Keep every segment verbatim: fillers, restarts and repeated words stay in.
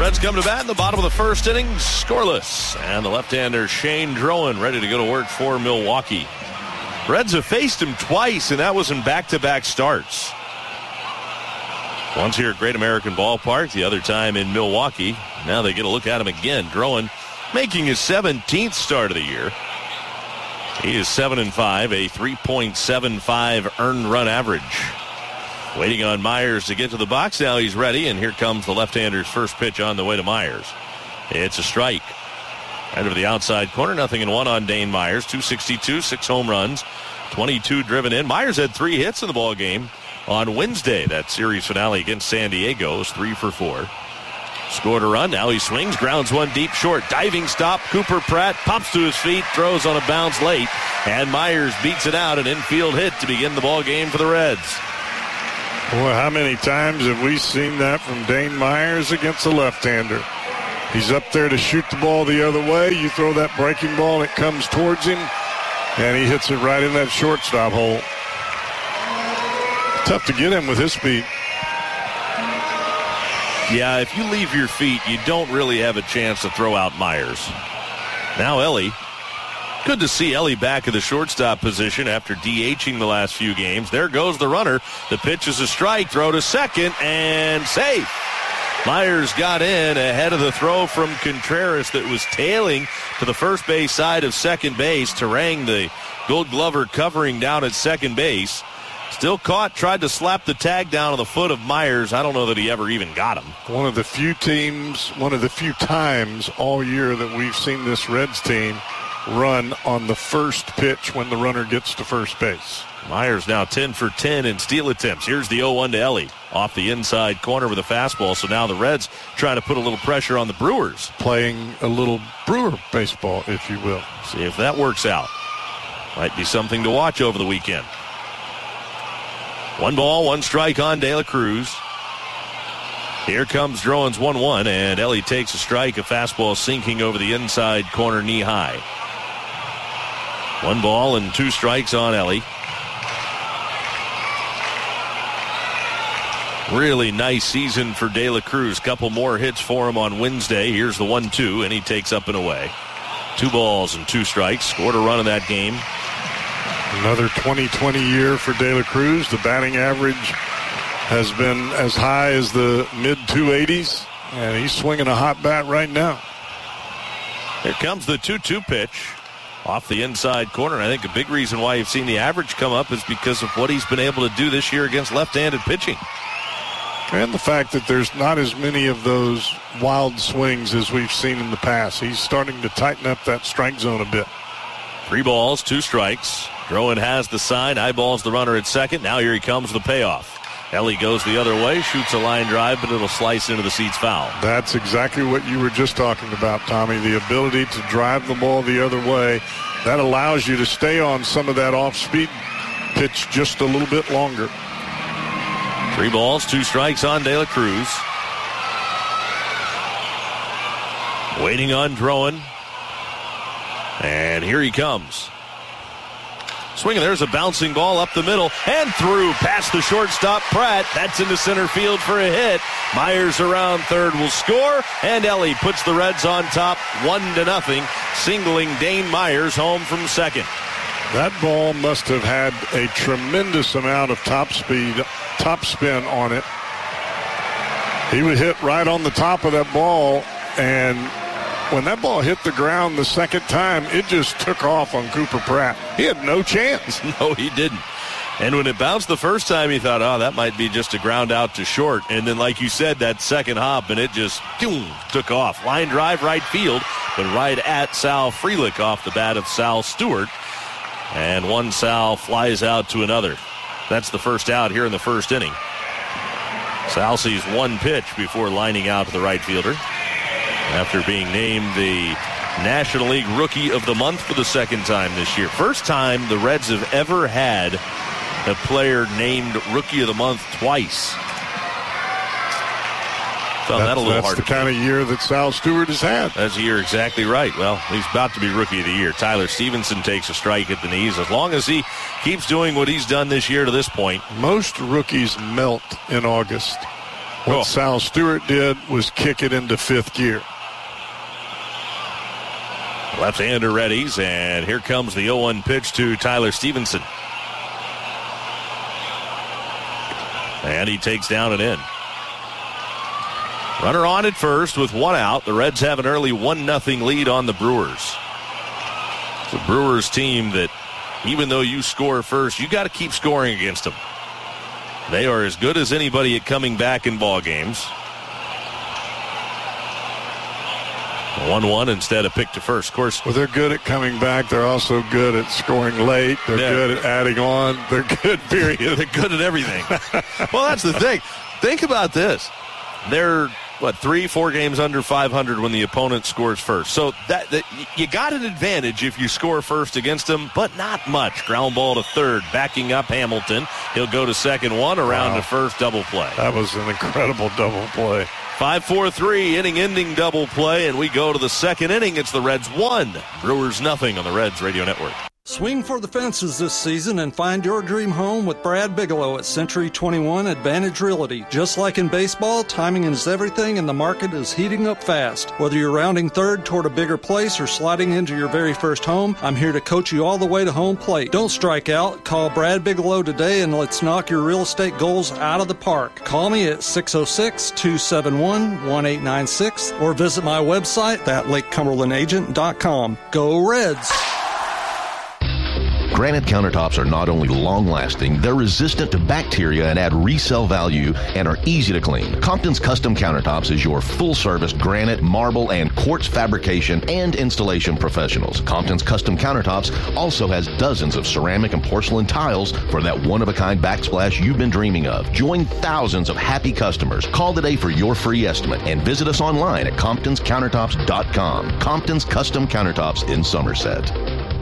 Reds come to bat in the bottom of the first inning, scoreless. And the left-hander Shane Drowan ready to go to work for Milwaukee. Reds have faced him twice, and that was in back-to-back starts. Once here at Great American Ballpark, the other time in Milwaukee. Now they get a look at him again. Drowan making his seventeenth start of the year. He is seven and five, a three point seven five earned run average. Waiting on Myers to get to the box. Now he's ready, and here comes the left-hander's first pitch on the way to Myers. It's a strike. Right over the outside corner, nothing in one on Dane Myers. two sixty-two, six home runs, twenty-two driven in. Myers had three hits in the ball game on Wednesday. That series finale against San Diego was three for four. Scored a run. Now he swings, grounds one deep short. Diving stop. Cooper Pratt pops to his feet, throws on a bounce late, and Myers beats it out. An infield hit to begin the ball game for the Reds. Boy, how many times have we seen that from Dane Myers against a left-hander? He's up there to shoot the ball the other way. You throw that breaking ball, it comes towards him, and he hits it right in that shortstop hole. Tough to get him with his speed. Yeah, if you leave your feet, you don't really have a chance to throw out Myers. Now Elly. Good to see Elly back in the shortstop position after DHing the last few games. There goes the runner. The pitch is a strike. Throw to second, and safe. Myers got in ahead of the throw from Contreras that was tailing to the first base side of second base. Terang, the Gold Glover, covering down at second base. Still caught, tried to slap the tag down on the foot of Myers. I don't know that he ever even got him. One of the few teams, one of the few times all year that we've seen this Reds team run on the first pitch when the runner gets to first base. Myers now ten for ten in steal attempts. Here's the oh one to Elly. Off the inside corner with a fastball. So now the Reds trying to put a little pressure on the Brewers. Playing a little Brewer baseball, if you will. See if that works out. Might be something to watch over the weekend. One ball, one strike on De La Cruz. Here comes Drowan's one one, and Elly takes a strike. A fastball sinking over the inside corner, knee high. One ball and two strikes on Elly. Really nice season for De La Cruz. Couple more hits for him on Wednesday. Here's the one two, and he takes up and away. Two balls and two strikes. Scored a run in that game. Another twenty twenty year for De La Cruz. The batting average has been as high as the mid two eighties, and he's swinging a hot bat right now. Here comes the two two pitch off the inside corner. And I think a big reason why you've seen the average come up is because of what he's been able to do this year against left-handed pitching. And the fact that there's not as many of those wild swings as we've seen in the past. He's starting to tighten up that strike zone a bit. Three balls, two strikes. Drowan has the sign, eyeballs the runner at second. Now here he comes, the payoff. Elly goes the other way, shoots a line drive, but it'll slice into the seats foul. That's exactly what you were just talking about, Tommy. The ability to drive the ball the other way. That allows you to stay on some of that off-speed pitch just a little bit longer. Three balls, two strikes on De La Cruz. Waiting on Drowan. And here he comes. Swinging, there's a bouncing ball up the middle and through past the shortstop Pratt. That's into center field for a hit. Myers around third will score, and Elly puts the Reds on top one to nothing, singling Dane Myers home from second. That ball must have had a tremendous amount of top speed, top spin on it. He would hit right on the top of that ball, and when that ball hit the ground the second time, it just took off on Cooper Pratt. He had no chance. No, he didn't. And when it bounced the first time, he thought, oh, that might be just a ground out to short. And then, like you said, that second hop, and it just boom, took off. Line drive right field, but right at Sal Frelick off the bat of Sal Stewart. And one Sal flies out to another. That's the first out here in the first inning. Sal sees one pitch before lining out to the right fielder, after being named the National League Rookie of the Month for the second time this year. First time the Reds have ever had a player named Rookie of the Month twice. Found that a little that's hard. That's the kind of year that Sal Stewart has had. That's a year exactly right. Well, he's about to be Rookie of the Year. Tyler Stevenson takes a strike at the knees. As long as he keeps doing what he's done this year to this point. Most rookies melt in August. What Oh. Sal Stewart did was kick it into fifth gear. Left-hander readies, and here comes the oh one pitch to Tyler Stevenson. And he takes down and in. Runner on at first with one out. The Reds have an early one nothing lead on the Brewers. It's a Brewers team that, even though you score first, you got to keep scoring against them. They are as good as anybody at coming back in ball games. one one instead of pick to first. Of course, well, they're good at coming back. They're also good at scoring late. They're yeah. good at adding on. They're good, period. They're good at everything. Well, that's the thing. Think about this. They're, what, three, four games under five hundred when the opponent scores first. So that, that you got an advantage if you score first against them, but not much. Ground ball to third, backing up Hamilton. He'll go to second one, around wow. to first, double play. That was an incredible double play. five four three, inning-ending double play, and we go to the second inning. It's the Reds one, Brewers nothing on the Reds Radio Network. Swing for the fences this season and find your dream home with Brad Bigelow at Century twenty-one Advantage Realty. Just like in baseball, timing is everything and the market is heating up fast. Whether you're rounding third toward a bigger place or sliding into your very first home, I'm here to coach you all the way to home plate. Don't strike out. Call Brad Bigelow today and let's knock your real estate goals out of the park. Call me at six oh six, two seven one, one eight nine six or visit my website at lake cumberland agent dot com. Go Reds! Granite countertops are not only long-lasting, they're resistant to bacteria and add resale value and are easy to clean. Compton's Custom Countertops is your full-service granite, marble, and quartz fabrication and installation professionals. Compton's Custom Countertops also has dozens of ceramic and porcelain tiles for that one-of-a-kind backsplash you've been dreaming of. Join thousands of happy customers. Call today for your free estimate and visit us online at comptons countertops dot com. Compton's Custom Countertops in Somerset.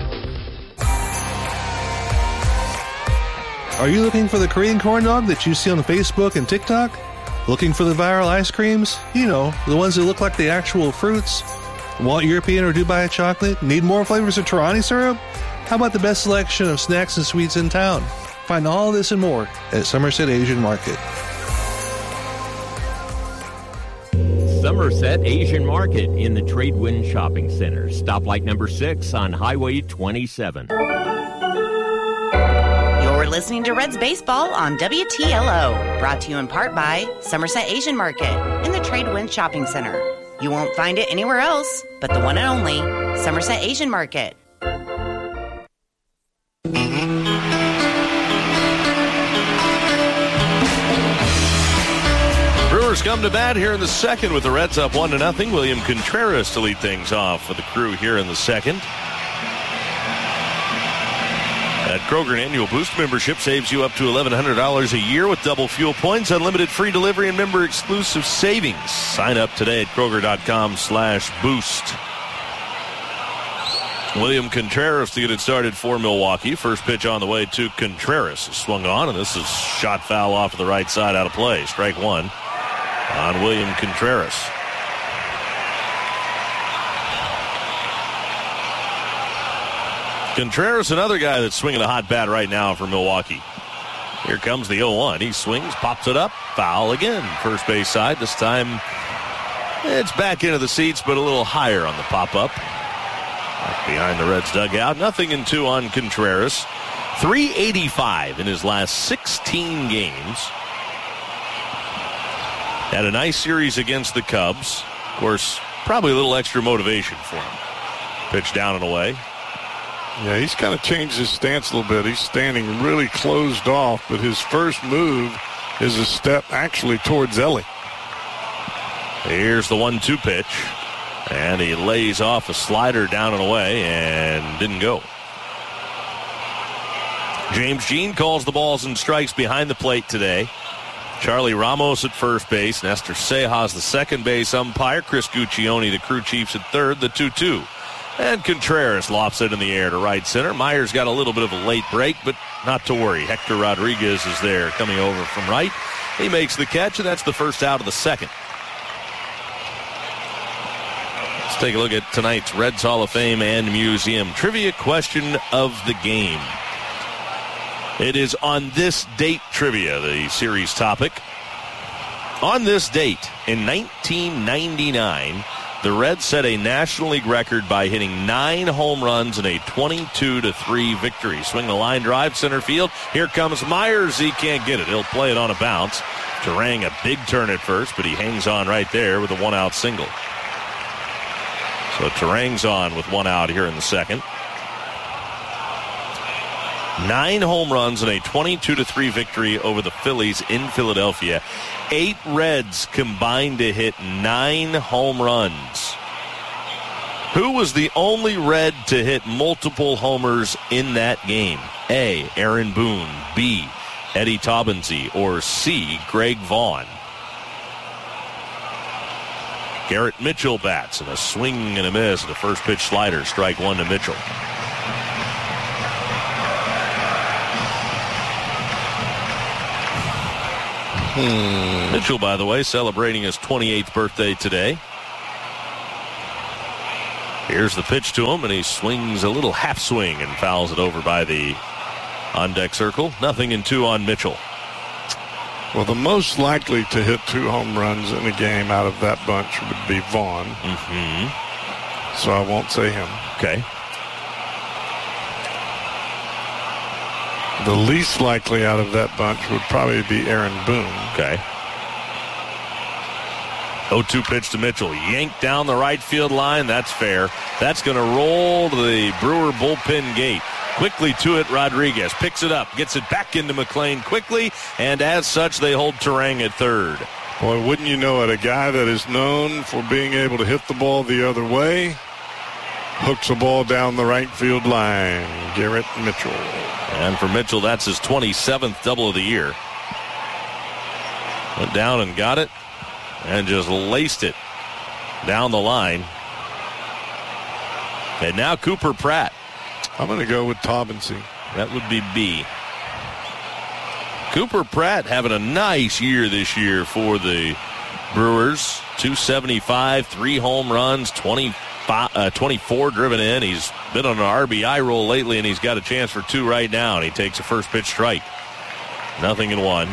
Are you looking for the Korean corn dog that you see on Facebook and TikTok? Looking for the viral ice creams? You know, the ones that look like the actual fruits? Want European or Dubai chocolate? Need more flavors of Torani syrup? How about the best selection of snacks and sweets in town? Find all this and more at Somerset Asian Market. Somerset Asian Market in the Tradewind Shopping Center. Stoplight number six on Highway twenty-seven. You're listening to Reds Baseball on W T L O, brought to you in part by Somerset Asian Market in the Tradewind Shopping Center. You won't find it anywhere else but the one and only Somerset Asian Market. Brewers come to bat here in the second with the Reds up one to nothing. William Contreras to lead things off for the Crew here in the second. At Kroger, an annual Boost membership saves you up to eleven hundred dollars a year with double fuel points, unlimited free delivery, and member-exclusive savings. Sign up today at Kroger.com slash boost. William Contreras to get it started for Milwaukee. First pitch on the way to Contreras. Swung on, and this is shot foul off to the right side out of play. Strike one on William Contreras. Contreras, another guy that's swinging a hot bat right now for Milwaukee. Here comes the oh one. He swings, pops it up, foul again. First base side. This time it's back into the seats, but a little higher on the pop-up. Back behind the Reds dugout. Nothing in two on Contreras. three eighty-five in his last sixteen games. Had a nice series against the Cubs. Of course, probably a little extra motivation for him. Pitch down and away. Yeah, he's kind of changed his stance a little bit. He's standing really closed off, but his first move is a step actually towards Ellie. Here's the one two pitch. And he lays off a slider down and away and didn't go. James Jean calls the balls and strikes behind the plate today. Charlie Ramos at first base. Nestor Sejas, the second base umpire. Chris Guccione, the crew chiefs at third. The two two. And Contreras lofts it in the air to right center. Myers got a little bit of a late break, but not to worry. Hector Rodriguez is there coming over from right. He makes the catch, and that's the first out of the second. Let's take a look at tonight's Reds Hall of Fame and Museum trivia question of the game. It is on this date trivia, the series topic. On this date, in nineteen ninety-nine, the Reds set a National League record by hitting nine home runs in a twenty-two to three victory. Swing the line drive, center field. Here comes Myers. He can't get it. He'll play it on a bounce. Turang a big turn at first, but he hangs on right there with a one-out single. So Turang's on with one out here in the second. Nine home runs in a twenty-two to three victory over the Phillies in Philadelphia. Eight Reds combined to hit nine home runs. Who was the only Red to hit multiple homers in that game? A, Aaron Boone. B, Eddie Taubensee. Or C, Greg Vaughn. Garrett Mitchell bats and a swing and a miss. The first pitch slider, strike one to Mitchell. Hmm. Mitchell, by the way, celebrating his twenty-eighth birthday today. Here's the pitch to him, and he swings a little half swing and fouls it over by the on-deck circle. Nothing in two on Mitchell. Well, the most likely to hit two home runs in a game out of that bunch would be Vaughn. Mm-hmm. So I won't say him. Okay. The least likely out of that bunch would probably be Aaron Boone. Okay. oh two pitch to Mitchell. Yanked down the right field line. That's fair. That's going to roll to the Brewer bullpen gate. Quickly to it, Rodriguez picks it up, gets it back into McLean quickly, and as such, they hold Turang at third. Boy, wouldn't you know it, a guy that is known for being able to hit the ball the other way, hooks a ball down the right field line. Garrett Mitchell. And for Mitchell, that's his twenty-seventh double of the year. Went down and got it, and just laced it down the line. And now Cooper Pratt. I'm going to go with Taubensee. That would be B. Cooper Pratt having a nice year this year for the Brewers. two seventy-five, three home runs, twenty-five, uh, twenty-four driven in. He's been on an R B I roll lately, and he's got a chance for two right now, and he takes a first pitch strike. Nothing in one.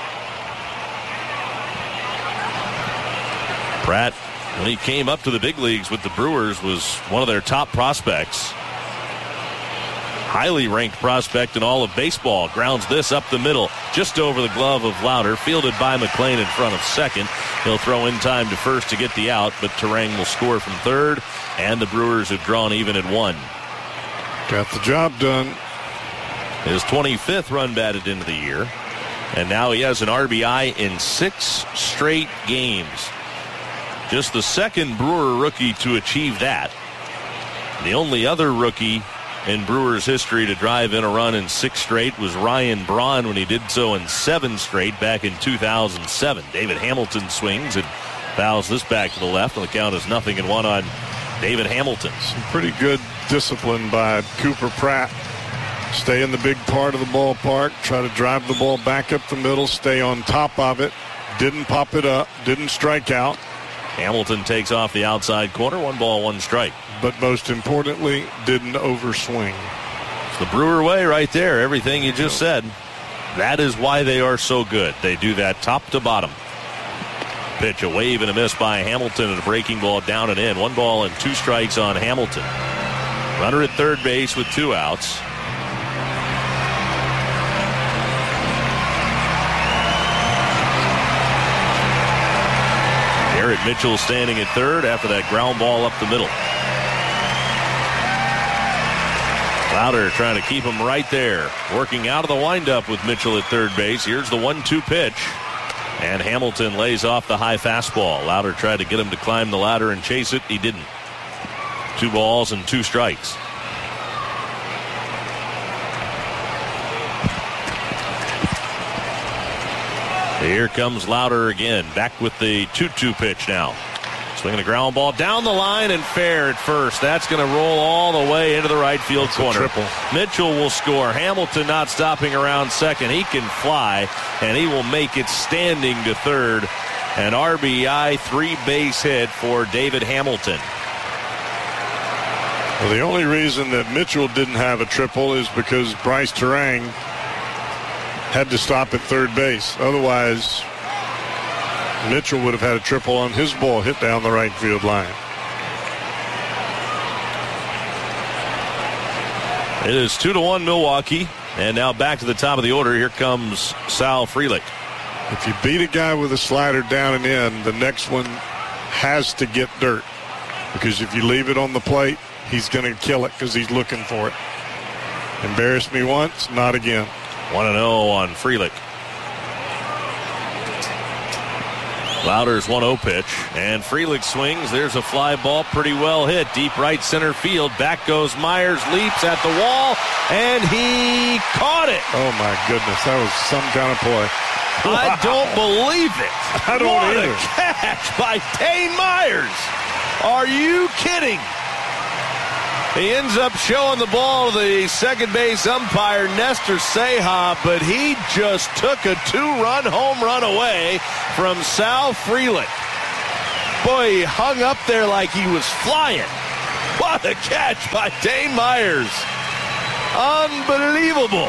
Pratt, when he came up to the big leagues with the Brewers, was one of their top prospects. Highly ranked prospect in all of baseball. Grounds this up the middle, just over the glove of Lauder. Fielded by McLean in front of second. He'll throw in time to first to get the out, but Turang will score from third, and the Brewers have drawn even at one. Got the job done. His twenty-fifth run batted into the year, and now he has an R B I in six straight games. Just the second Brewer rookie to achieve that. The only other rookie in Brewers history to drive in a run in six straight was Ryan Braun when he did so in seven straight back in two thousand seven. David Hamilton swings and fouls this back to the left, and the count is nothing and one on David Hamilton. Some pretty good discipline by Cooper Pratt. Stay in the big part of the ballpark, try to drive the ball back up the middle, stay on top of it, didn't pop it up, didn't strike out. Hamilton takes off the outside corner, one ball, one strike. But most importantly, didn't overswing. It's the Brewer way right there. Everything you just said. That is why they are so good. They do that top to bottom. Pitch, a wave and a miss by Hamilton, and a breaking ball down and in. One ball and two strikes on Hamilton. Runner at third base with two outs. Garrett Mitchell standing at third after that ground ball up the middle. Lauder trying to keep him right there. Working out of the windup with Mitchell at third base. Here's the one two pitch. And Hamilton lays off the high fastball. Lauder tried to get him to climb the ladder and chase it. He didn't. Two balls and two strikes. Here comes Lauder again. Back with the two two pitch now. Swinging a ground ball down the line and fair at first. That's going to roll all the way into the right field That's corner. A triple. Mitchell will score. Hamilton not stopping around second. He can fly, and he will make it standing to third. An R B I three-base hit for David Hamilton. Well, the only reason that Mitchell didn't have a triple is because Bryce Turang had to stop at third base. Otherwise, Mitchell would have had a triple on his ball hit down the right field line. It is two to one Milwaukee. And now back to the top of the order. Here comes Sal Frelick. If you beat a guy with a slider down and in, the next one has to get dirt. Because if you leave it on the plate, he's going to kill it because he's looking for it. Embarrassed me once, not again. one and oh on Frelick. Louder's one oh pitch, and Frelick swings. There's a fly ball, pretty well hit. Deep right center field. Back goes Myers, leaps at the wall, and he caught it. Oh, my goodness. That was some kind of play. I don't believe it. I don't what either. What a catch by Dane Myers. Are you kidding? He ends up showing the ball to the second base umpire, Nestor Ceja, but he just took a two-run home run away from Sal Frelick. Boy, he hung up there like he was flying. What a catch by Dane Myers. Unbelievable.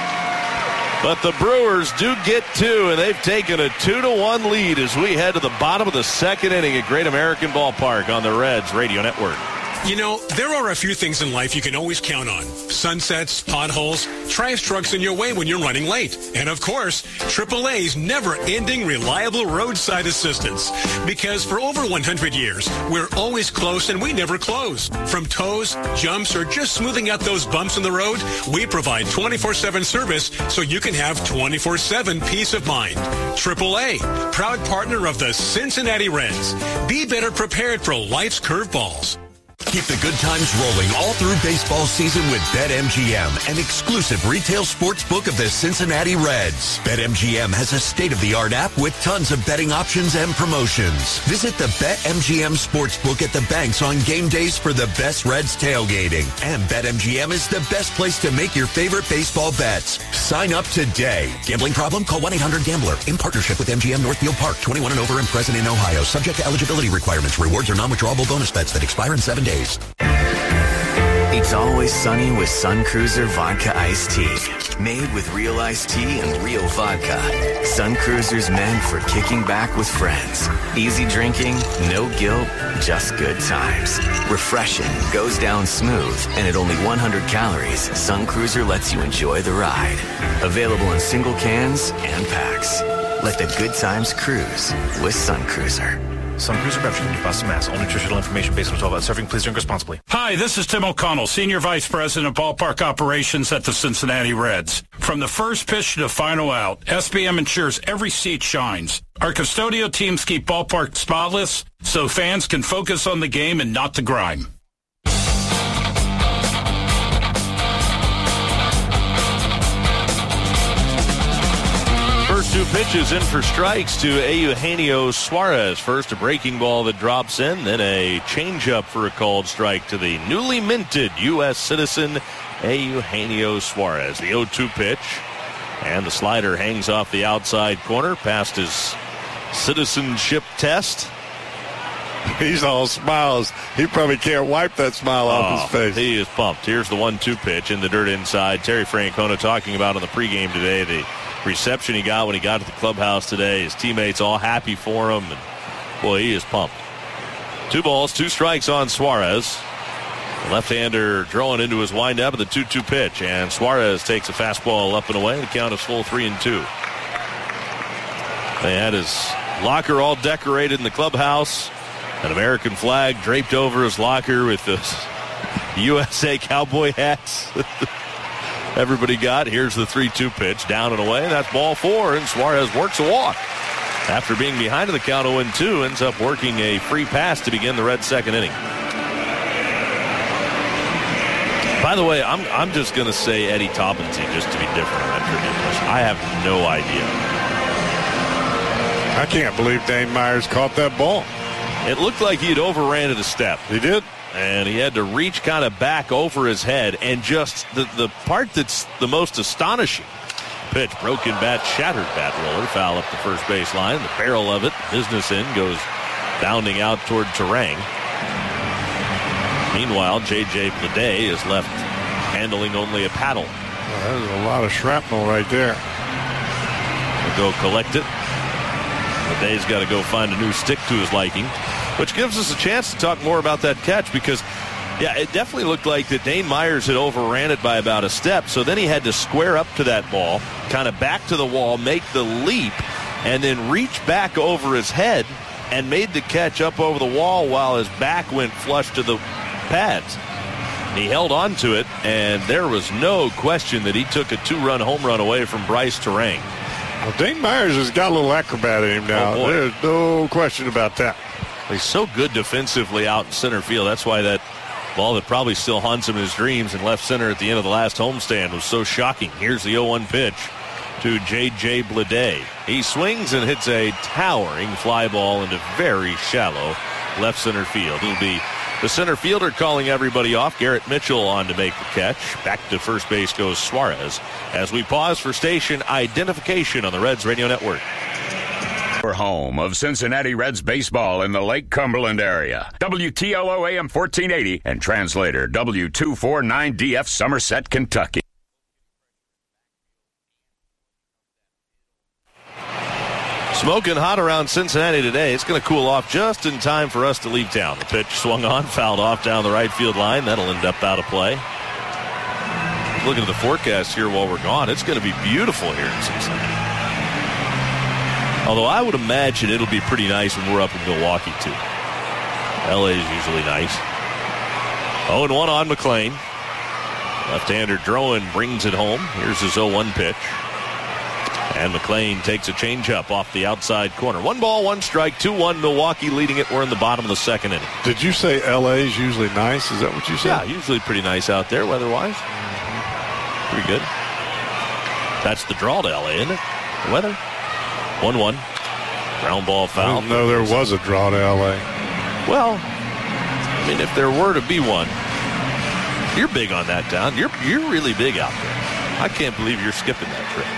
But the Brewers do get two, and they've taken a two to one lead as we head to the bottom of the second inning at Great American Ballpark on the Reds Radio Network. You know, there are a few things in life you can always count on. Sunsets, potholes, trash trucks in your way when you're running late. And of course, triple A's never-ending reliable roadside assistance. Because for over one hundred years, we're always close and we never close. From tows, jumps, or just smoothing out those bumps in the road, we provide twenty-four seven service so you can have twenty-four seven peace of mind. triple A, proud partner of the Cincinnati Reds. Be better prepared for life's curveballs. Keep the good times rolling all through baseball season with BetMGM, an exclusive retail sports book of the Cincinnati Reds. BetMGM has a state-of-the-art app with tons of betting options and promotions. Visit the BetMGM Sportsbook at the banks on game days for the best Reds tailgating. And BetMGM is the best place to make your favorite baseball bets. Sign up today. Gambling problem? Call one eight hundred gambler. In partnership with M G M Northfield Park, twenty-one and over and present in Ohio. Subject to eligibility requirements. Rewards are non-withdrawable bonus bets that expire in seven days. It's always sunny with Sun Cruiser Vodka Iced Tea. Made with real iced tea and real vodka. Sun Cruiser's meant for kicking back with friends. Easy drinking, no guilt, just good times. Refreshing, goes down smooth, and at only one hundred calories, Sun Cruiser lets you enjoy the ride. Available in single cans and packs. Let the good times cruise with Sun Cruiser. Sun Cruiser Beverages in Boston, Mass. All nutritional information based on twelve hours serving. Please drink responsibly. Hi, this is Tim O'Connell, Senior Vice President of Ballpark Operations at the Cincinnati Reds. From the first pitch to the final out, S B M ensures every seat shines. Our custodial teams keep ballpark spotless so fans can focus on the game and not the grime. First two pitches in for strikes to Eugenio Suarez. First a breaking ball that drops in, then a changeup for a called strike to the newly minted U S citizen Eugenio Suarez. The oh two pitch, and the slider hangs off the outside corner past his citizenship test. He's all smiles. He probably can't wipe that smile off oh, his face. He is pumped. Here's the one two pitch in the dirt inside. Terry Francona talking about on the pregame today the reception he got when he got to the clubhouse today. His teammates all happy for him, and boy, he is pumped. Two balls, two strikes on Suarez. The left-hander drawing into his windup of the two two pitch, and Suarez takes a fastball up and away. The count is full three and two. They had his locker all decorated in the clubhouse, an American flag draped over his locker with the U S A cowboy hats. Everybody got. Here's the three two pitch, down and away. That's ball four, and Suarez works a walk. After being behind in the count oh and two, ends up working a free pass to begin the Reds' second inning. By the way, I'm I'm just going to say Eddie Taubensee just to be different on that tribute question. I have no idea. I can't believe Dane Myers caught that ball. It looked like he had overran it a step. He did. And he had to reach kind of back over his head. And just the, the part that's the most astonishing, pitch, broken bat, shattered bat roller, foul up the first base line. The barrel of it, business in, goes bounding out toward Terang. Meanwhile, J J Bleday is left handling only a paddle. Well, there's a lot of shrapnel right there. We'll go collect it. Leday's got to go find a new stick to his liking, which gives us a chance to talk more about that catch because, yeah, it definitely looked like that Dane Myers had overran it by about a step, so then he had to square up to that ball, kind of back to the wall, make the leap, and then reach back over his head and made the catch up over the wall while his back went flush to the pads. He held on to it, and there was no question that he took a two-run home run away from Bryce Terang. Well, Dane Myers has got a little acrobat in him now. Oh, There's no question about that. He's so good defensively out in center field. That's why that ball that probably still haunts him in his dreams in left center at the end of the last homestand was so shocking. Here's the oh one pitch to J J Bleday. He swings and hits a towering fly ball into very shallow left center field. It'll be the center fielder calling everybody off. Garrett Mitchell on to make the catch. Back to first base goes Suarez as we pause for station identification on the Reds Radio Network. Your home of Cincinnati Reds baseball in the Lake Cumberland area. W T L O A M fourteen eighty and translator W two forty-nine D F Somerset, Kentucky. Smoking hot around Cincinnati today. It's going to cool off just in time for us to leave town. The pitch swung on, fouled off down the right field line. That'll end up out of play. Looking at the forecast here while we're gone, it's going to be beautiful here in Cincinnati. Although I would imagine it'll be pretty nice when we're up in Milwaukee, too. L A is usually nice. oh and one on McClain. Left-hander Drowan brings it home. Here's his oh one pitch. And McClain takes a changeup off the outside corner. One ball, one strike, two one, Milwaukee leading it. We're in the bottom of the second inning. Did you say L A is usually nice? Is that what you said? Yeah, usually pretty nice out there weather-wise. Pretty good. That's the draw to L A, isn't it? The weather. one one. Ground ball foul. I didn't know there was a draw to L A. Well, I mean, if there were to be one, you're big on that town. You're, you're really big out there. I can't believe you're skipping that trip.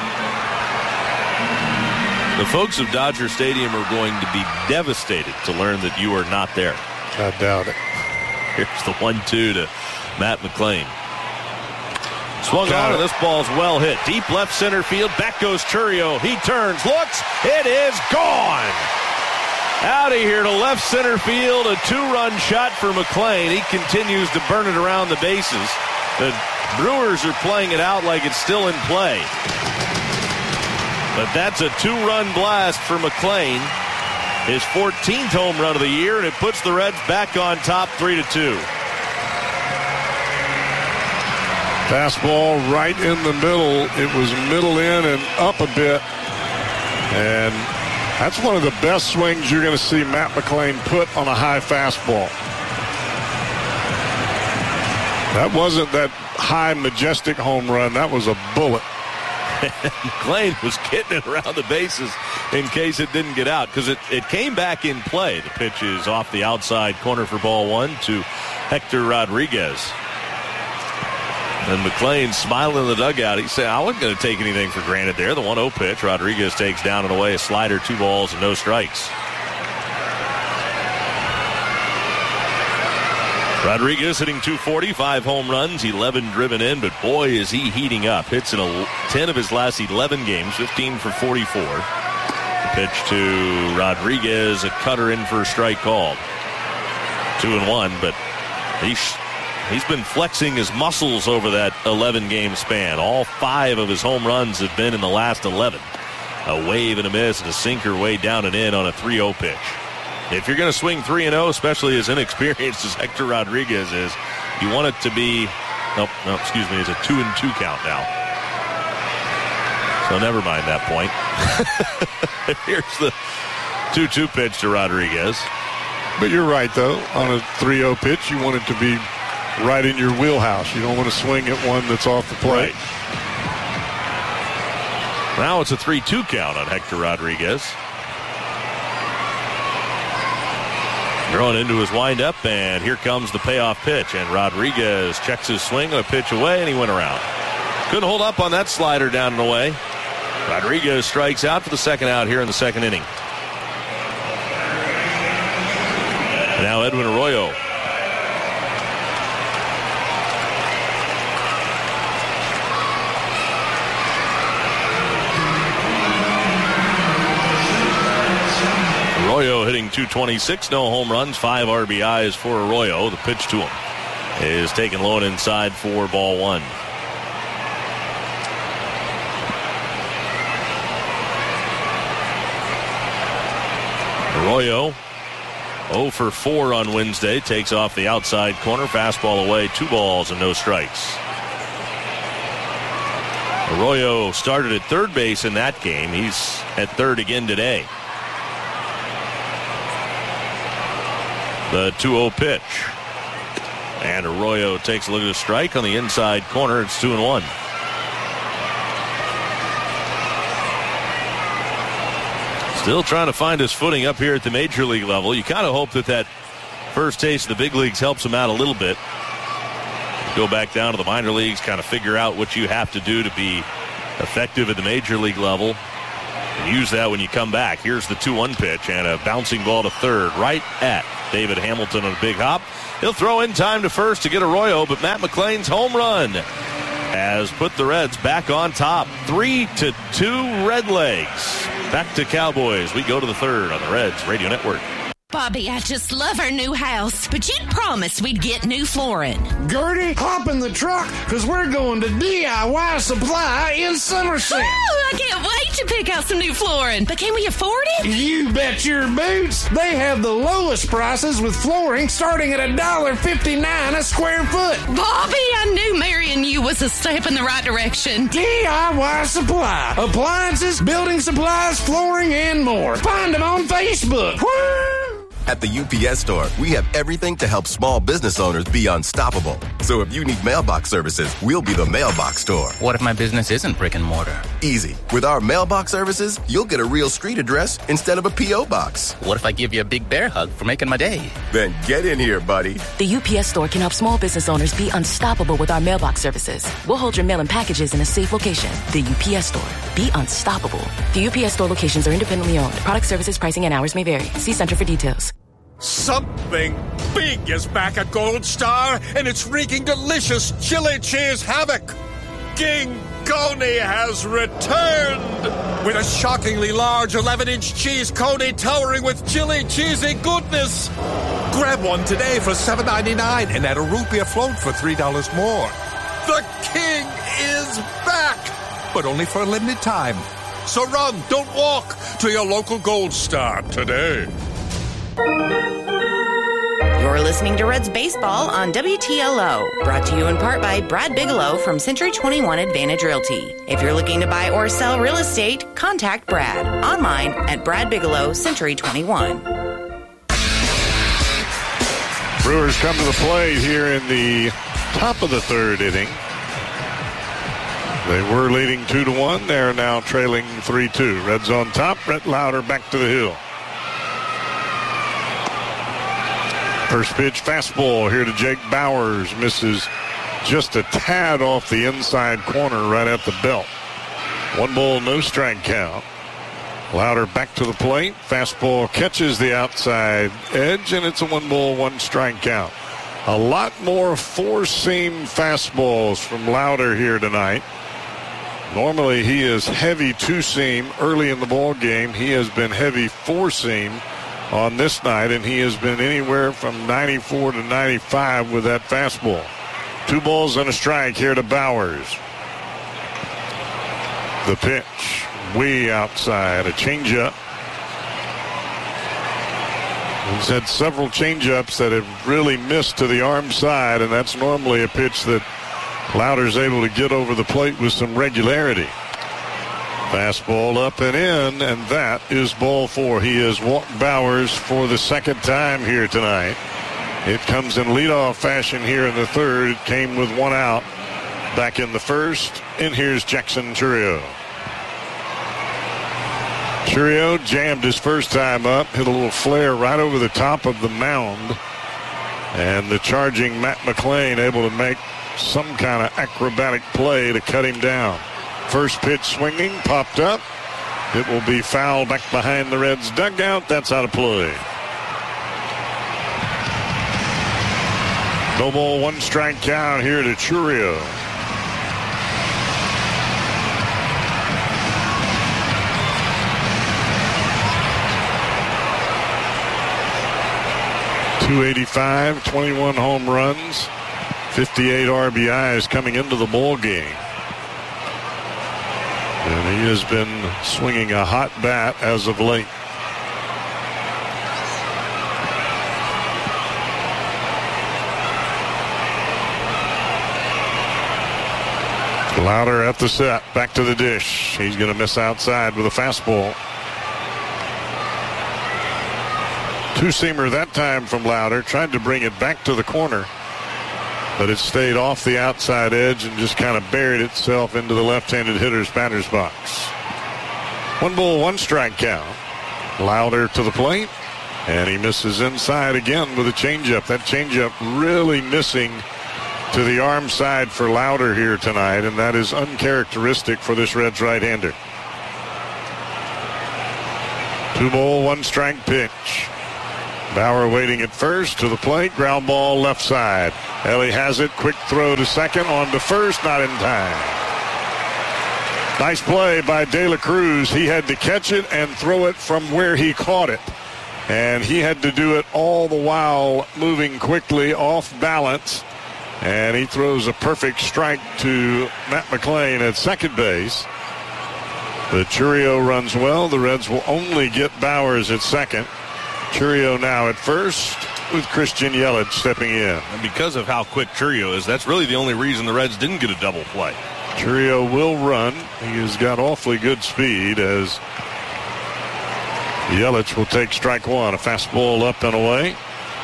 The folks of Dodger Stadium are going to be devastated to learn that you are not there. I doubt it. Here's the one two to Matt McClain. Swung on, and this ball's well hit. Deep left center field. Back goes Chourio. He turns, looks. It is gone. Out of here to left center field. A two-run shot for McClain. He continues to burn it around the bases. The Brewers are playing it out like it's still in play. But that's a two-run blast for McClain. His fourteenth home run of the year, and it puts the Reds back on top three to two. Fastball right in the middle. It was middle in and up a bit. And that's one of the best swings you're going to see Matt McClain put on a high fastball. That wasn't that high, majestic home run. That was a bullet. McClain was getting it around the bases in case it didn't get out because it, it came back in play. The pitch is off the outside corner for ball one to Hector Rodriguez. And McClain smiling in the dugout. He said, I wasn't going to take anything for granted there. The one oh pitch. Rodriguez takes down and away a slider, two balls and no strikes. Rodriguez hitting two forty, five home runs, eleven driven in, but boy is he heating up. Hits in a, ten of his last eleven games, fifteen for forty-four. The pitch to Rodriguez, a cutter in for a strike called. Two and one, but he's, he's been flexing his muscles over that eleven-game span. All five of his home runs have been in the last eleven. A wave and a miss and a sinker way down and in on a three oh pitch. If you're going to swing three and oh, especially as inexperienced as Hector Rodriguez is, you want it to be, nope, no, excuse me, it's a two and two count now. So never mind that point. Here's the two two pitch to Rodriguez. But you're right, though. On a three oh pitch, you want it to be right in your wheelhouse. You don't want to swing at one that's off the plate. Right. Now it's a three two count on Hector Rodriguez. Throwing into his windup, and here comes the payoff pitch. And Rodriguez checks his swing on a pitch away, and he went around. Couldn't hold up on that slider down and away. Rodriguez strikes out for the second out here in the second inning. And now Edwin Arroyo. two twenty-six, no home runs, five R B Is for Arroyo. The pitch to him is taken low and inside for ball one. Arroyo oh for four on Wednesday, takes off the outside corner, fastball away, two balls and no strikes. Arroyo started at third base in that game. He's at third again today. The two oh pitch. And Arroyo takes a look at a strike on the inside corner. It's two and one. Still trying to find his footing up here at the major league level. You kind of hope that that first taste of the big leagues helps him out a little bit. Go back down to the minor leagues, kind of figure out what you have to do to be effective at the major league level, and use that when you come back. Here's the two one pitch and a bouncing ball to third, right at David Hamilton on a big hop. He'll throw in time to first to get Arroyo, but Matt McLain's home run has put the Reds back on top. Three to two Redlegs. Back to Cowboys. We go to the third on the Reds Radio Network. Bobby, I just love our new house, but you'd promised we'd get new flooring. Gertie, hop in the truck, because we're going to D I Y Supply in Somerset. Oh, I can't wait to pick out some new flooring. But can we afford it? You bet your boots. They have the lowest prices with flooring starting at one dollar fifty-nine a square foot. Bobby, I knew marrying you was a step in the right direction. D I Y Supply. Appliances, building supplies, flooring, and more. Find them on Facebook. Woo! At the U P S Store, we have everything to help small business owners be unstoppable. So if you need mailbox services, we'll be the mailbox store. What if my business isn't brick and mortar? Easy. With our mailbox services, you'll get a real street address instead of a P O box. What if I give you a big bear hug for making my day? Then get in here, buddy. The U P S Store can help small business owners be unstoppable with our mailbox services. We'll hold your mail and packages in a safe location. The U P S Store. Be unstoppable. The U P S Store locations are independently owned. Product services, pricing, and hours may vary. See Center for details. Something big is back at Gold Star, and it's wreaking delicious chili cheese havoc. King Coney has returned with a shockingly large eleven-inch cheese coney towering with chili cheesy goodness. Grab one today for seven ninety-nine and add a root beer float for three dollars more. The king is back, but only for a limited time. So run, don't walk, to your local Gold Star today. You're listening to Reds Baseball on W T L O, brought to you in part by Brad Bigelow from Century twenty-one Advantage Realty. If you're looking to buy or sell real estate, contact Brad online at Brad Bigelow Century twenty-one. Brewers come to the plate here in the top of the third inning. They were leading two to one. They're now trailing three two. Reds on top. Brett Lauder back to the hill. First pitch, fastball here to Jake Bauers. Misses just a tad off the inside corner right at the belt. One ball, no strike count. Lauder back to the plate. Fastball catches the outside edge, and it's a one ball, one strike count. A lot more four-seam fastballs from Lauder here tonight. Normally he is heavy two-seam early in the ball game. He has been heavy four-seam on this night, and he has been anywhere from ninety-four to ninety-five with that fastball. Two balls and a strike here to Bauers. The pitch way outside, a changeup. He's had several changeups that have really missed to the arm side, and that's normally a pitch that Lauder's able to get over the plate with some regularity. Fastball up and in, and that is ball four. He has walked Bauers for the second time here tonight. It comes in leadoff fashion here in the third. It came with one out back in the first, and here's Jackson Chourio. Chourio jammed his first time up, hit a little flare right over the top of the mound, and the charging Matt McLain able to make some kind of acrobatic play to cut him down. First pitch swinging, popped up. It will be foul back behind the Reds dugout. That's out of play. No ball, one strike count here to Chourio. two eighty-five, twenty-one home runs, fifty-eight R B Is coming into the ball game. And he has been swinging a hot bat as of late. Lowder at the set, back to the dish. He's going to miss outside with a fastball. Two-seamer that time from Lowder. Tried to bring it back to the corner, but it stayed off the outside edge and just kind of buried itself into the left-handed hitter's batter's box. One ball, one strike count. Lowder to the plate, and he misses inside again with a changeup. That changeup really missing to the arm side for Lowder here tonight, and that is uncharacteristic for this Reds right-hander. Two ball, one strike pitch. Bauer waiting at first, to the plate, ground ball left side. Ellie has it, quick throw to second, on to first, not in time. Nice play by De La Cruz. He had to catch it and throw it from where he caught it. And he had to do it all the while moving quickly off balance. And he throws a perfect strike to Matt McLain at second base. The Churio runs well. The Reds will only get Bowers at second. Churio now at first with Christian Yelich stepping in. And because of how quick Churio is, that's really the only reason the Reds didn't get a double play. Churio will run. He has got awfully good speed as Yelich will take strike one. A fastball up and away.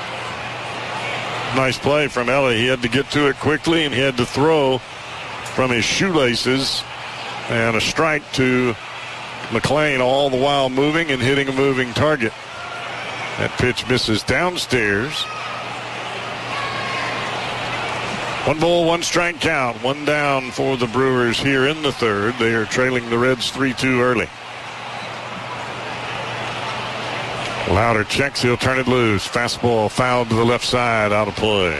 Nice play from Ellie. He had to get to it quickly, and he had to throw from his shoelaces. And a strike to McLain, all the while moving and hitting a moving target. That pitch misses downstairs. One ball, one strike count. One down for the Brewers here in the third. They are trailing the Reds three two early. Lowder checks, he'll turn it loose. Fastball fouled to the left side, out of play.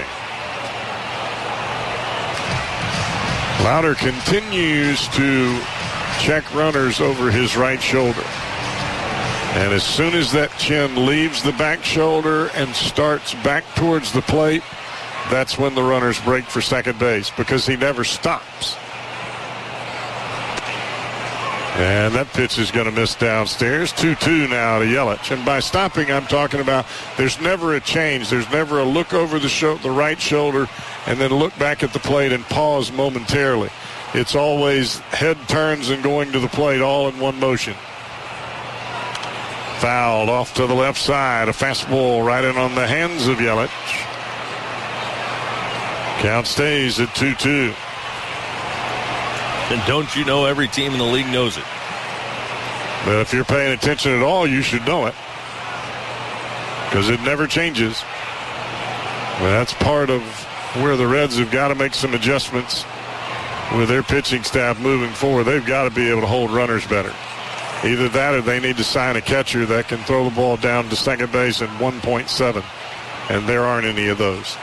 Lowder continues to check runners over his right shoulder. And as soon as that chin leaves the back shoulder and starts back towards the plate, that's when the runners break for second base, because he never stops. And that pitch is going to miss downstairs. two two now to Yelich. And by stopping, I'm talking about there's never a change. There's never a look over the, sho- the right shoulder and then look back at the plate and pause momentarily. It's always head turns and going to the plate all in one motion. Fouled off to the left side. A fastball right in on the hands of Yelich. Count stays at two two. And don't you know every team in the league knows it? But if you're paying attention at all, you should know it, because it never changes. Well, that's part of where the Reds have got to make some adjustments with their pitching staff moving forward. They've got to be able to hold runners better. Either that or they need to sign a catcher that can throw the ball down to second base in one point seven, and there aren't any of those.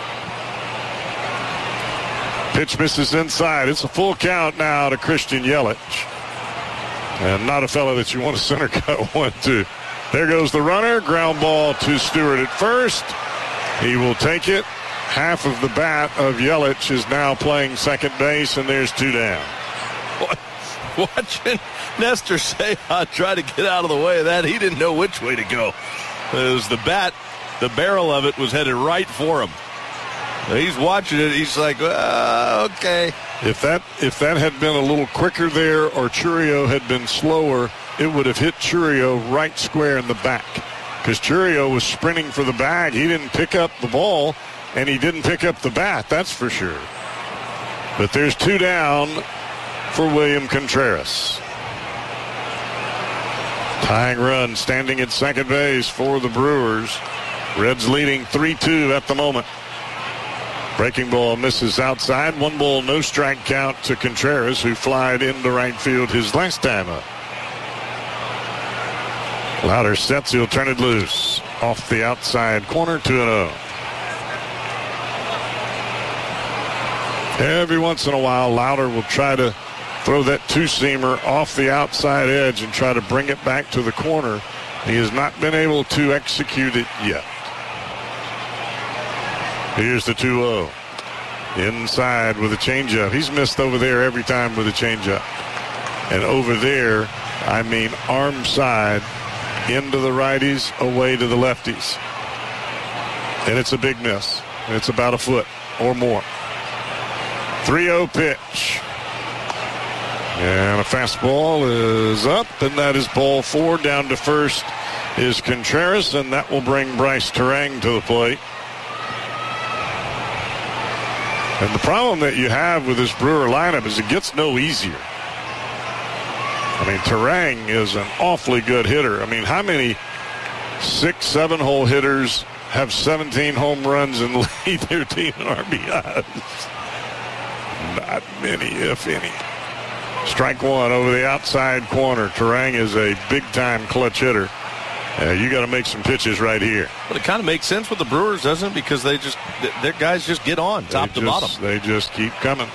Pitch misses inside. It's a full count now to Christian Yelich. And not a fellow that you want to center cut one to. There goes the runner. Ground ball to Stewart at first. He will take it. Half of the bat of Yelich is now playing second base, and there's two down. Watching Nestor Seja try to get out of the way of that, he didn't know which way to go. It was the bat, the barrel of it was headed right for him. He's watching it. He's like, oh, okay. If that if that had been a little quicker there, or Churio had been slower, it would have hit Churio right square in the back. Because Churio was sprinting for the bag. He didn't pick up the ball, and he didn't pick up the bat, that's for sure. But there's two down for William Contreras. Tying run standing at second base for the Brewers. Reds leading three two at the moment. Breaking ball misses outside. One ball, no strike count to Contreras, who flied into right field his last time up. Lowder sets, he'll turn it loose. Off the outside corner, two and oh. Every once in a while, Lowder will try to throw that two-seamer off the outside edge and try to bring it back to the corner. He has not been able to execute it yet. Here's the two oh. Inside with a changeup. He's missed over there every time with a changeup. And over there, I mean arm side, into the righties, away to the lefties. And it's a big miss. It's about a foot or more. three oh pitch. And a fastball is up, and that is ball four. Down to first is Contreras, and that will bring Bryce Turang to the plate. And the problem that you have with this Brewer lineup is it gets no easier. I mean, Turang is an awfully good hitter. I mean, how many six, seven-hole hitters have seventeen home runs and lead their team in R B Is? Not many, if any. Strike one over the outside corner. Turang is a big-time clutch hitter. Uh, you got to make some pitches right here. But it kind of makes sense with the Brewers, doesn't it? Because they just, their guys just get on top they to just, bottom. They just keep coming.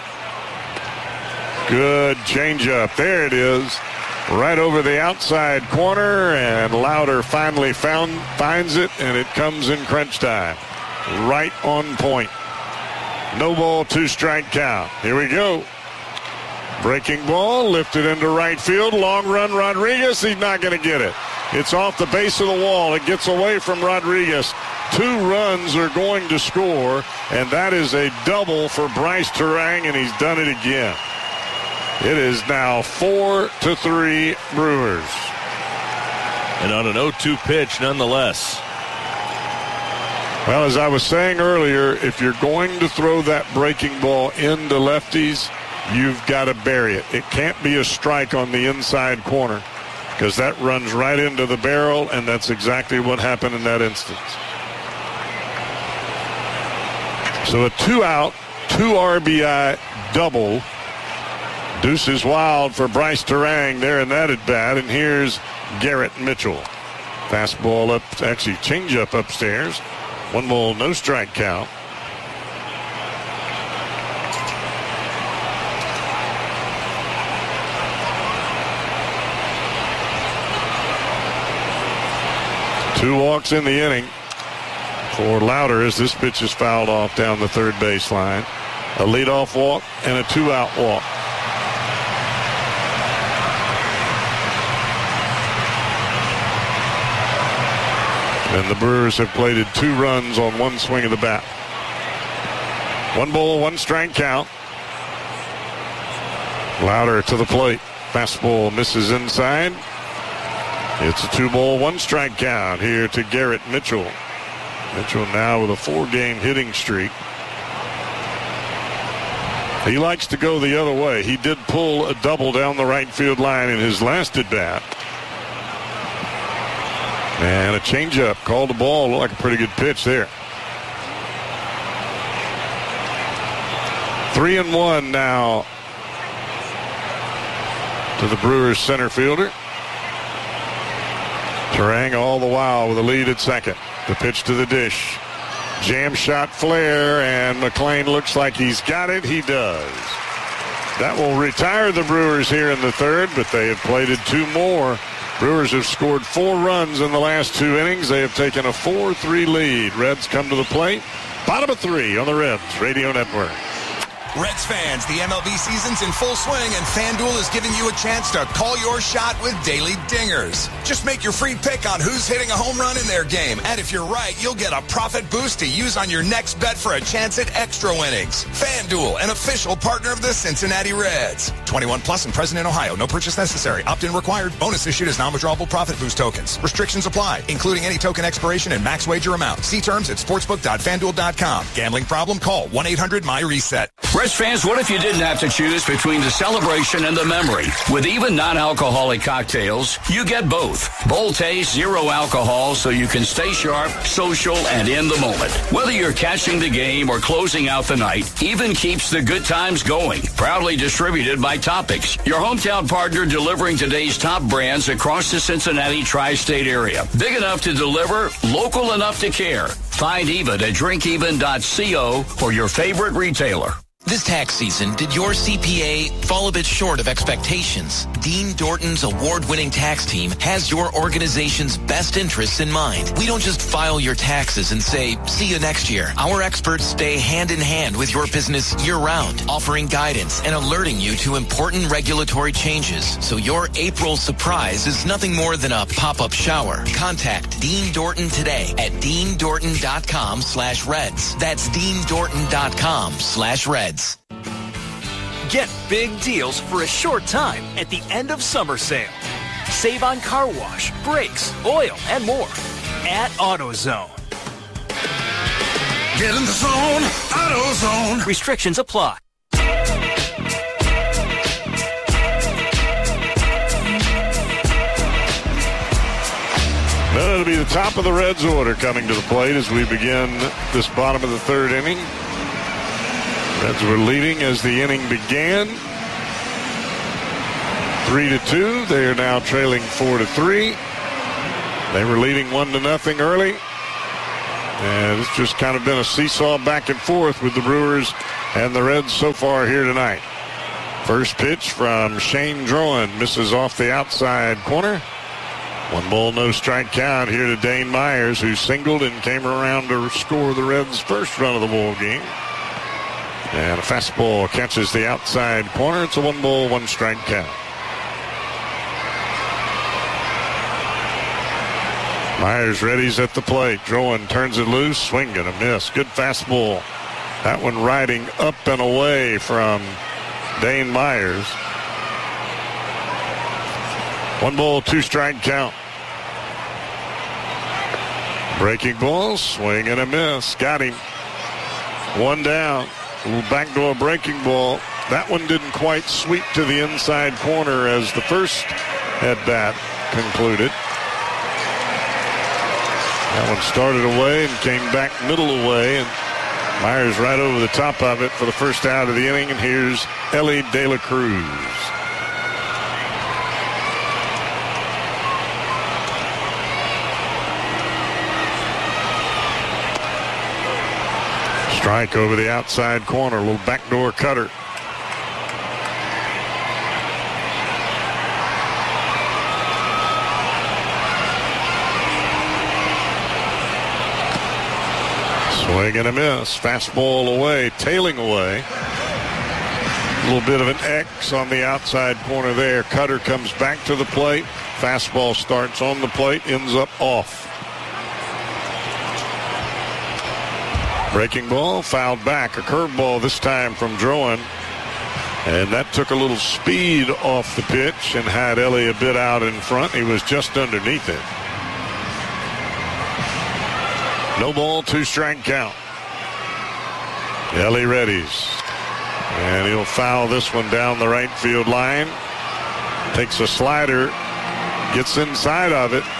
Good changeup. There it is. Right over the outside corner, and Lauder finally found finds it, and it comes in crunch time. Right on point. No ball, two strike count. Here we go. Breaking ball, lifted into right field. Long run, Rodriguez. He's not going to get it. It's off the base of the wall. It gets away from Rodriguez. Two runs are going to score, and that is a double for Bryce Turang, and he's done it again. It is now four to three Brewers. And on an oh two pitch, nonetheless. Well, as I was saying earlier, if you're going to throw that breaking ball into lefties, you've got to bury it. It can't be a strike on the inside corner because that runs right into the barrel, and that's exactly what happened in that instance. So a two-out, two R B I double. Deuces wild for Bryce Turang there in that at bat, and here's Garrett Mitchell. Fastball up, actually changeup upstairs. One ball, no strike count. Two walks in the inning for Lauder as this pitch is fouled off down the third baseline. A leadoff walk and a two-out walk. And the Brewers have plated two runs on one swing of the bat. One ball, one strike count. Lauder to the plate. Fastball misses inside. It's a two ball, one strike count here to Garrett Mitchell. Mitchell now with a four-game hitting streak. He likes to go the other way. He did pull a double down the right field line in his last at bat. And a changeup called the ball. Looked like a pretty good pitch there. Three and one now to the Brewers center fielder. Turang all the while with a lead at second. The pitch to the dish. Jam shot flare, and McLean looks like he's got it. He does. That will retire the Brewers here in the third, but they have plated two more. Brewers have scored four runs in the last two innings. They have taken a four three lead. Reds come to the plate. Bottom of three on the Reds Radio Network. Reds fans, the M L B season's in full swing, and FanDuel is giving you a chance to call your shot with daily dingers. Just make your free pick on who's hitting a home run in their game, and if you're right, you'll get a profit boost to use on your next bet for a chance at extra winnings. FanDuel, an official partner of the Cincinnati Reds. twenty-one plus and present in Ohio. No purchase necessary. Opt-in required. Bonus issued as non-withdrawable profit boost tokens. Restrictions apply, including any token expiration and max wager amount. See terms at sportsbook dot fan duel dot com. Gambling problem? Call one eight hundred my reset. Reds fans, what if you didn't have to choose between the celebration and the memory? With even non-alcoholic cocktails, you get both. Bold taste, zero alcohol, so you can stay sharp, social, and in the moment. Whether you're catching the game or closing out the night, Even keeps the good times going. Proudly distributed by Topics, your hometown partner delivering today's top brands across the Cincinnati tri-state area. Big enough to deliver, local enough to care. Find Even at drink even dot co or your favorite retailer. This tax season, did your C P A fall a bit short of expectations? Dean Dorton's award-winning tax team has your organization's best interests in mind. We don't just file your taxes and say, see you next year. Our experts stay hand-in-hand with your business year-round, offering guidance and alerting you to important regulatory changes, so your April surprise is nothing more than a pop-up shower. Contact Dean Dorton today at dean dorton dot com slash reds. That's dean dorton dot com slash reds. Get big deals for a short time at the end of summer sale. Save on car wash, brakes, oil, and more at AutoZone. Get in the zone, AutoZone. Restrictions apply. Well, it'll be the top of the Reds order coming to the plate as we begin this bottom of the third inning. Reds were leading as the inning began. Three to two. They are now trailing four to three. They were leading one to nothing early. And it's just kind of been a seesaw back and forth with the Brewers and the Reds so far here tonight. First pitch from Shane Drowan misses off the outside corner. One ball, no strike count here to Dane Myers, who singled and came around to score the Reds' first run of the ball game. And a fastball catches the outside corner. It's a one ball, one strike count. Myers readies at the plate. Drowan turns it loose. Swing and a miss. Good fastball. That one riding up and away from Dane Myers. One ball, two strike count. Breaking ball. Swing and a miss. Got him. One down. A little backdoor breaking ball. That one didn't quite sweep to the inside corner as the first at-bat concluded. That one started away and came back middle away, and Myers right over the top of it for the first out of the inning, and here's Elly De La Cruz. Strike over the outside corner, a little backdoor cutter. Swing and a miss. Fastball away, tailing away. A little bit of an X on the outside corner there. Cutter comes back to the plate. Fastball starts on the plate, ends up off. Breaking ball, fouled back. A curveball this time from Drowan. And that took a little speed off the pitch and had Elly a bit out in front. He was just underneath it. No ball, two strike count. Elly readies. And he'll foul this one down the right field line. Takes a slider, gets inside of it.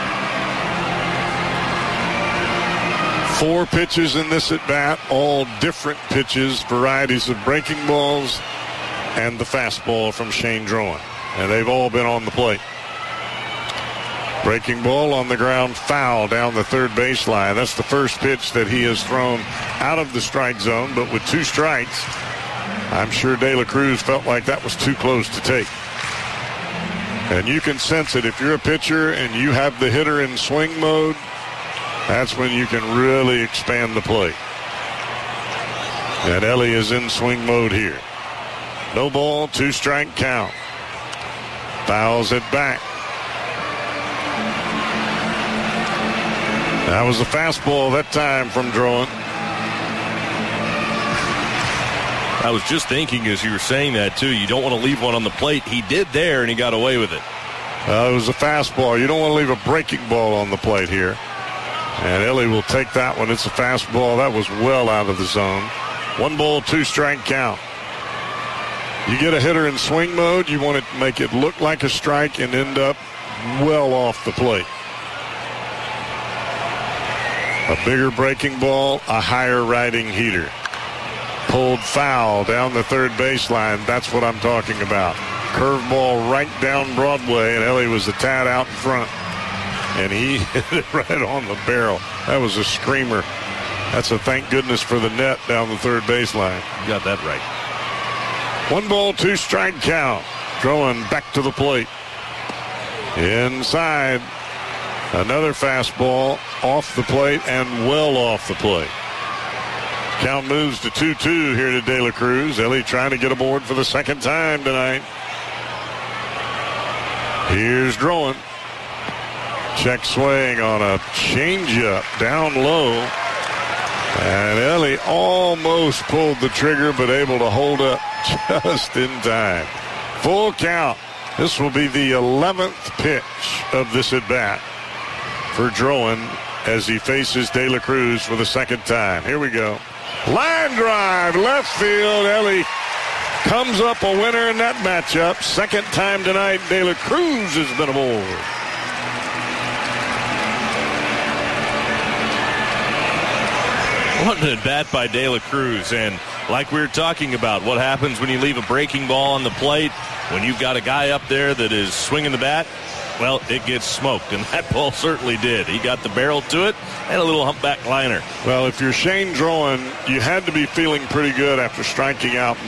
Four pitches in this at-bat, all different pitches, varieties of breaking balls, and the fastball from Shane Drowan. And they've all been on the plate. Breaking ball on the ground, foul down the third baseline. That's the first pitch that he has thrown out of the strike zone, but with two strikes, I'm sure De La Cruz felt like that was too close to take. And you can sense it. If you're a pitcher and you have the hitter in swing mode, that's when you can really expand the play. And Elly is in swing mode here. No ball, two strike count. Fouls it back. That was a fastball that time from Drowan. I was just thinking as you were saying that, too. You don't want to leave one on the plate. He did there, and he got away with it. Uh, it was a fastball. You don't want to leave a breaking ball on the plate here. And Elly will take that one. It's a fastball. That was well out of the zone. One ball, two strike count. You get a hitter in swing mode, you want to make it look like a strike and end up well off the plate. A bigger breaking ball, a higher riding heater. Pulled foul down the third baseline. That's what I'm talking about. Curveball right down Broadway, and Elly was a tad out in front. And he hit it right on the barrel. That was a screamer. That's a thank goodness for the net down the third baseline. You got that right. One ball, two strike count. Throwing back to the plate. Inside. Another fastball off the plate and well off the plate. Count moves to two two here to De La Cruz. Ellie trying to get aboard for the second time tonight. Here's Drowan. Check swing on a changeup down low. And Ellie almost pulled the trigger, but able to hold up just in time. Full count. This will be the eleventh pitch of this at-bat for Drowan as he faces De La Cruz for the second time. Here we go. Line drive, left field. Ellie comes up a winner in that matchup. Second time tonight, De La Cruz has been aboard. What an at-bat by De La Cruz. And like we were talking about, what happens when you leave a breaking ball on the plate, when you've got a guy up there that is swinging the bat? Well, it gets smoked, and that ball certainly did. He got the barrel to it and a little humpback liner. Well, if you're Shane Drowan, you had to be feeling pretty good after striking out